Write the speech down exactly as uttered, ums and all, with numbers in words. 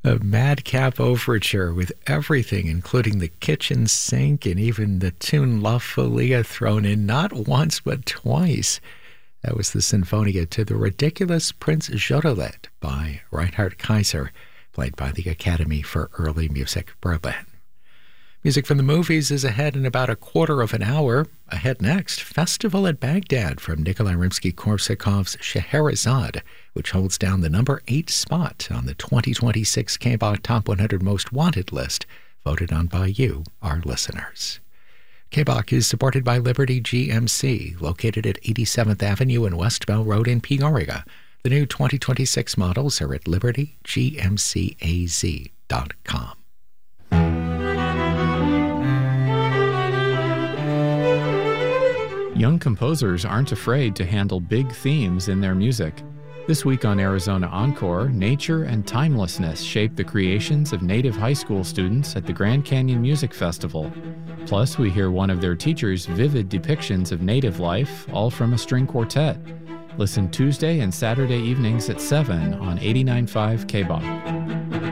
A madcap overture with everything, including the kitchen sink and even the tune La Folia thrown in not once but twice. That was the Sinfonia to the Ridiculous Prince Jodelet by Reinhard Kaiser, played by the Academy for Early Music Berlin. Music from the movies is ahead in about a quarter of an hour. Ahead next, Festival at Baghdad from Nikolai Rimsky-Korsakov's Scheherazade, which holds down the number eight spot on the twenty twenty-six K B O C Top one hundred Most Wanted list, voted on by you, our listeners. K B O C is supported by Liberty G M C, located at eighty-seventh Avenue and West Bell Road in Peoria. The new twenty twenty-six models are at liberty g m c a z dot com. Young composers aren't afraid to handle big themes in their music. This week on Arizona Encore, nature and timelessness shape the creations of Native high school students at the Grand Canyon Music Festival. Plus, we hear one of their teachers' vivid depictions of Native life, all from a string quartet. Listen Tuesday and Saturday evenings at seven on eighty-nine point five K B O C.